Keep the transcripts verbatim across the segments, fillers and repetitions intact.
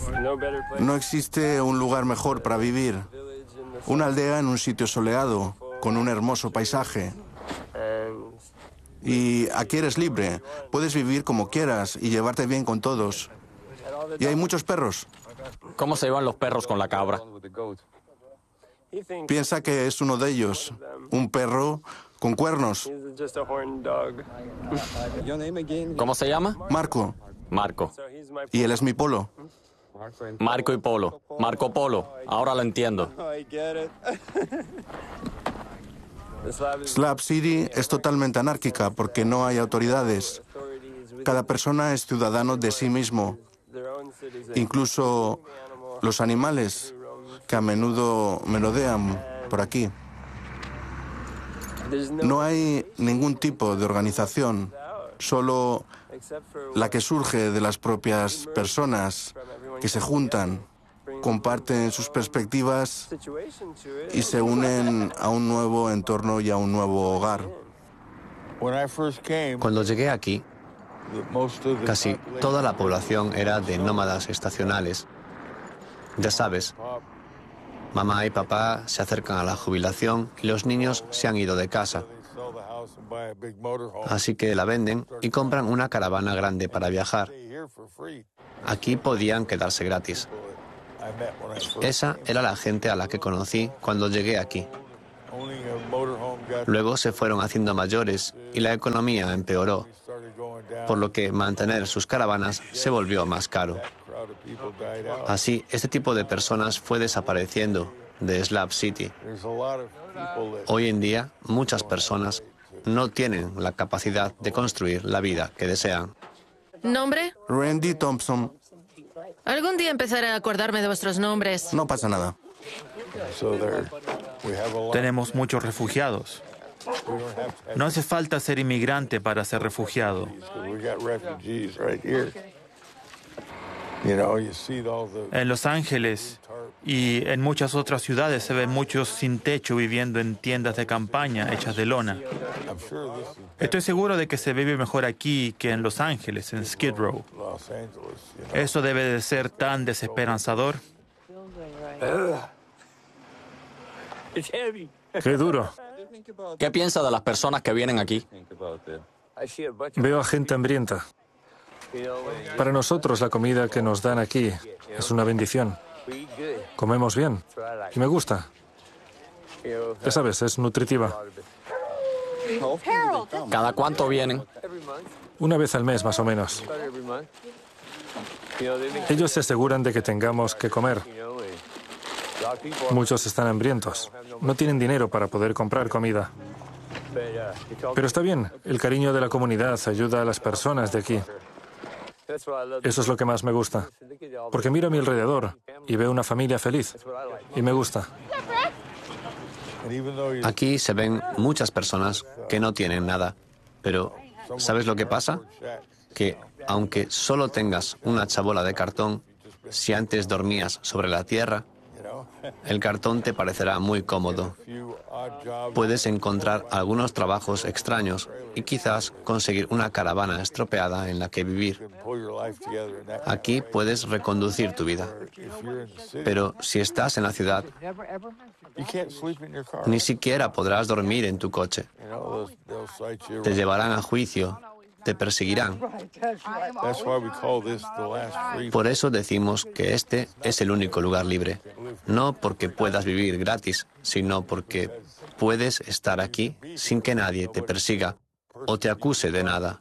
No existe un lugar mejor para vivir. Una aldea en un sitio soleado, con un hermoso paisaje. Y aquí eres libre. Puedes vivir como quieras y llevarte bien con todos. Y hay muchos perros. ¿Cómo se llevan los perros con la cabra? Piensa que es uno de ellos. Un perro con cuernos. ¿Cómo se llama? Marco. Marco. Y él es mi polo. Marco y Polo. Marco Polo. Ahora lo entiendo. Slab City es totalmente anárquica porque no hay autoridades. Cada persona es ciudadano de sí mismo. Incluso los animales que a menudo merodean por aquí. No hay ningún tipo de organización, solo la que surge de las propias personas que se juntan, comparten sus perspectivas y se unen a un nuevo entorno y a un nuevo hogar. Cuando llegué aquí, casi toda la población era de nómadas estacionales. Ya sabes, mamá y papá se acercan a la jubilación y los niños se han ido de casa. Así que la venden y compran una caravana grande para viajar. Aquí podían quedarse gratis. Esa era la gente a la que conocí cuando llegué aquí. Luego se fueron haciendo mayores y la economía empeoró, por lo que mantener sus caravanas se volvió más caro. Así, este tipo de personas fue desapareciendo de Slab City. Hoy en día, muchas personas no tienen la capacidad de construir la vida que desean. ¿Nombre? Randy Thompson. Algún día empezaré a acordarme de vuestros nombres. No pasa nada. Tenemos muchos refugiados. No hace falta ser inmigrante para ser refugiado. En Los Ángeles y en muchas otras ciudades se ven muchos sin techo viviendo en tiendas de campaña hechas de lona. Estoy seguro de que se vive mejor aquí que en Los Ángeles, en Skid Row. Eso debe de ser tan desesperanzador. Qué duro. ¿Qué piensa de las personas que vienen aquí? Veo a gente hambrienta. Para nosotros la comida que nos dan aquí es una bendición. Comemos bien y me gusta. Ya sabes, es nutritiva. ¿Cada cuánto vienen? Una vez al mes más o menos. Ellos se aseguran de que tengamos que comer. Muchos están hambrientos. No tienen dinero para poder comprar comida. Pero está bien, el cariño de la comunidad ayuda a las personas de aquí. Eso es lo que más me gusta. Porque miro a mi alrededor y veo una familia feliz. Y me gusta. Aquí se ven muchas personas que no tienen nada. Pero, ¿sabes lo que pasa? Que aunque solo tengas una chabola de cartón, si antes dormías sobre la tierra, el cartón te parecerá muy cómodo. Puedes encontrar algunos trabajos extraños y quizás conseguir una caravana estropeada en la que vivir. Aquí puedes reconducir tu vida. Pero si estás en la ciudad, ni siquiera podrás dormir en tu coche. Te llevarán a juicio. Te perseguirán. Por eso decimos que este es el único lugar libre. No porque puedas vivir gratis, sino porque puedes estar aquí sin que nadie te persiga o te acuse de nada.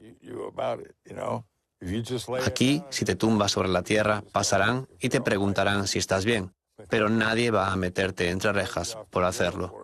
Aquí, si te tumbas sobre la tierra, pasarán y te preguntarán si estás bien, pero nadie va a meterte entre rejas por hacerlo.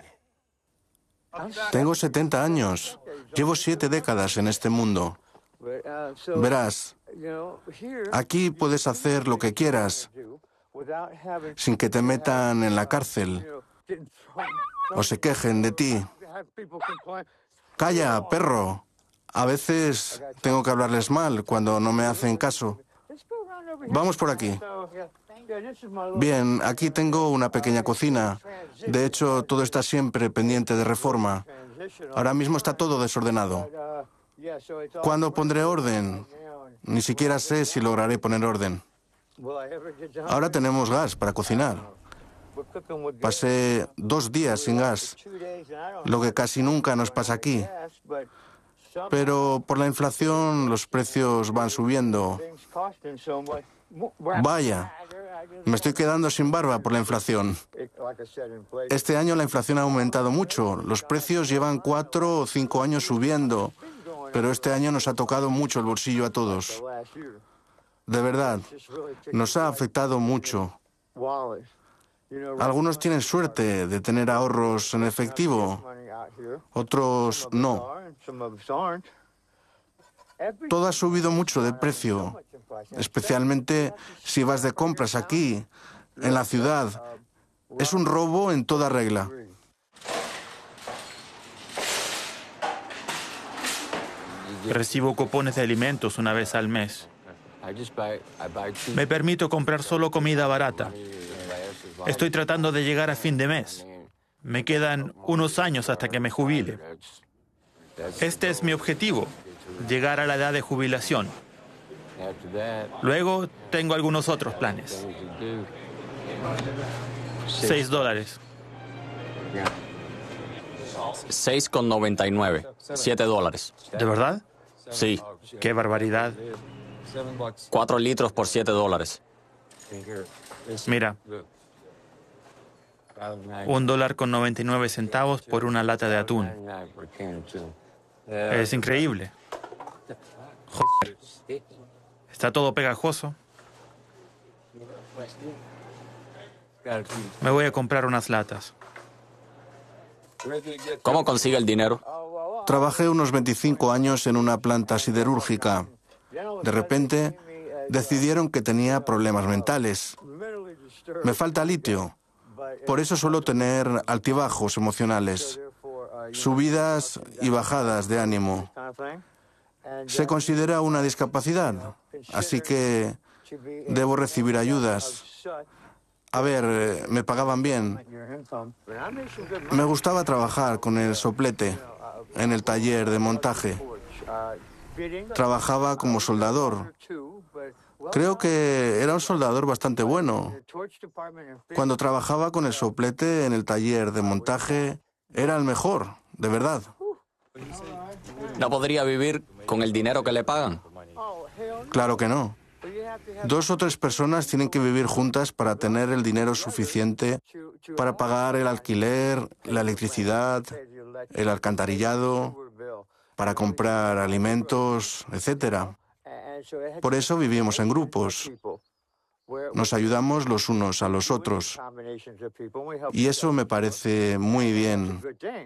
Tengo setenta años. Llevo siete décadas en este mundo. Verás, aquí puedes hacer lo que quieras sin que te metan en la cárcel o se quejen de ti. Calla, perro. A veces tengo que hablarles mal cuando no me hacen caso. Vamos por aquí. Bien, aquí tengo una pequeña cocina. De hecho, todo está siempre pendiente de reforma. Ahora mismo está todo desordenado. ¿Cuándo pondré orden? Ni siquiera sé si lograré poner orden. Ahora tenemos gas para cocinar. Pasé dos días sin gas, lo que casi nunca nos pasa aquí. Pero por la inflación los precios van subiendo. Vaya, me estoy quedando sin barba por la inflación. Este año la inflación ha aumentado mucho. Los precios llevan cuatro o cinco años subiendo, pero este año nos ha tocado mucho el bolsillo a todos. De verdad, nos ha afectado mucho. Algunos tienen suerte de tener ahorros en efectivo, otros no. Todo ha subido mucho de precio, especialmente si vas de compras aquí, en la ciudad. Es un robo en toda regla. Recibo cupones de alimentos una vez al mes. Me permito comprar solo comida barata. Estoy tratando de llegar a fin de mes. Me quedan unos años hasta que me jubile. Este es mi objetivo, llegar a la edad de jubilación. Luego tengo algunos otros planes. Seis dólares. seis con noventa y nueve. Siete dólares. ¿De verdad? Sí. ¡Qué barbaridad! Cuatro litros por siete dólares. Mira. Un dólar con noventa y nueve centavos por una lata de atún. Es increíble. Joder. Está todo pegajoso. Me voy a comprar unas latas. ¿Cómo consigue el dinero? Trabajé unos veinticinco años en una planta siderúrgica. De repente, decidieron que tenía problemas mentales. Me falta litio. Por eso suelo tener altibajos emocionales, subidas y bajadas de ánimo. Se considera una discapacidad, así que debo recibir ayudas. A ver, me pagaban bien. Me gustaba trabajar con el soplete en el taller de montaje. Trabajaba como soldador. Creo que era un soldador bastante bueno. Cuando trabajaba con el soplete en el taller de montaje, era el mejor, de verdad. ¿No podría vivir con el dinero que le pagan? Claro que no. Dos o tres personas tienen que vivir juntas para tener el dinero suficiente para pagar el alquiler, la electricidad, el alcantarillado, para comprar alimentos, etcétera. Por eso vivimos en grupos. Nos ayudamos los unos a los otros. Y eso me parece muy bien.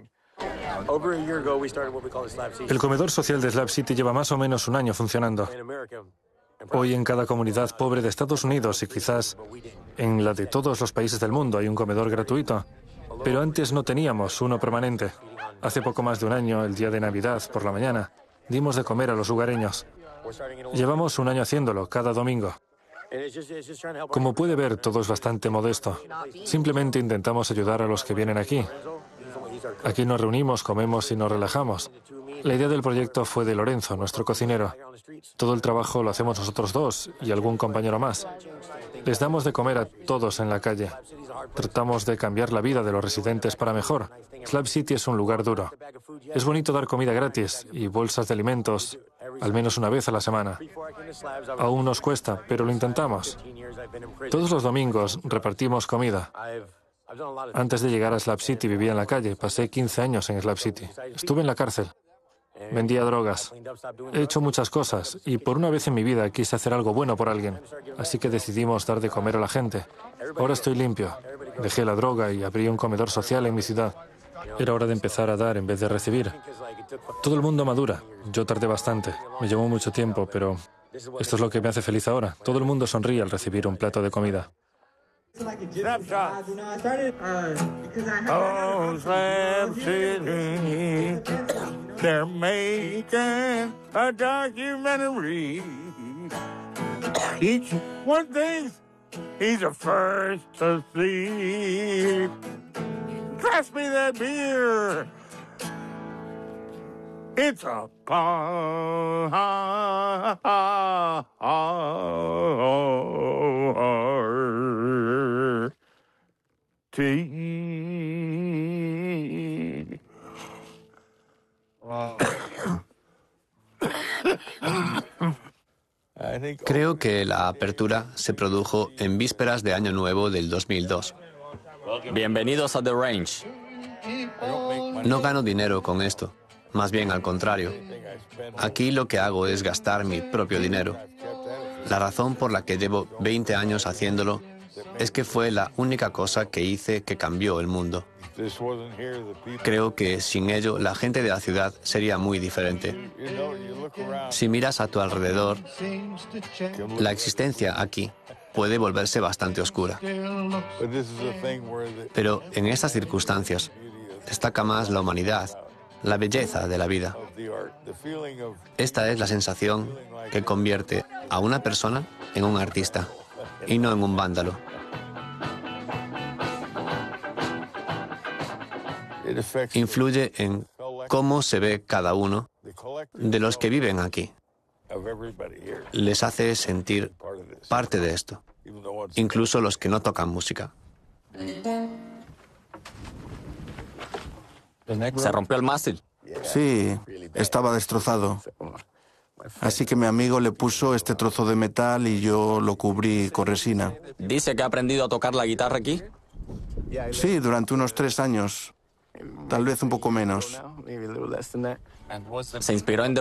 El comedor social de Slab City lleva más o menos un año funcionando. Hoy en cada comunidad pobre de Estados Unidos y quizás en la de todos los países del mundo hay un comedor gratuito. Pero antes no teníamos uno permanente. Hace poco más de un año, el día de Navidad, por la mañana, dimos de comer a los lugareños. Llevamos un año haciéndolo, cada domingo. Como puede ver, todo es bastante modesto. Simplemente intentamos ayudar a los que vienen aquí. Aquí nos reunimos, comemos y nos relajamos. La idea del proyecto fue de Lorenzo, nuestro cocinero. Todo el trabajo lo hacemos nosotros dos y algún compañero más. Les damos de comer a todos en la calle. Tratamos de cambiar la vida de los residentes para mejor. Slab City es un lugar duro. Es bonito dar comida gratis y bolsas de alimentos al menos una vez a la semana. Aún nos cuesta, pero lo intentamos. Todos los domingos repartimos comida. Antes de llegar a Slab City vivía en la calle. Pasé quince años en Slab City. Estuve en la cárcel. Vendía drogas. He hecho muchas cosas y por una vez en mi vida quise hacer algo bueno por alguien. Así que decidimos dar de comer a la gente. Ahora estoy limpio. Dejé la droga y abrí un comedor social en mi ciudad. Era hora de empezar a dar en vez de recibir. Todo el mundo madura. Yo tardé bastante. Me llevó mucho tiempo, pero esto es lo que me hace feliz ahora. Todo el mundo sonríe al recibir un plato de comida. Snapshot. Oh, Slab City, they're making a documentary. Each one thinks he's the first to see. Pass me that beer. It's a party. tea. Creo que la apertura se produjo en vísperas de Año Nuevo del dos mil dos. Bienvenidos a The Range. No gano dinero con esto, más bien al contrario. Aquí lo que hago es gastar mi propio dinero. La razón por la que llevo veinte años haciéndolo es que fue la única cosa que hice que cambió el mundo. Creo que sin ello la gente de la ciudad sería muy diferente. Si miras a tu alrededor, la existencia aquí puede volverse bastante oscura. Pero en estas circunstancias destaca más la humanidad, la belleza de la vida. Esta es la sensación que convierte a una persona en un artista y no en un vándalo. Influye en cómo se ve cada uno de los que viven aquí. Les hace sentir parte de esto, incluso los que no tocan música. Se rompió el mástil. Sí, estaba destrozado. Así que mi amigo le puso este trozo de metal y yo lo cubrí con resina. ¿Dice que ha aprendido a tocar la guitarra aquí? Sí, durante unos tres años. Tal vez un poco menos. ¿Se inspiró en The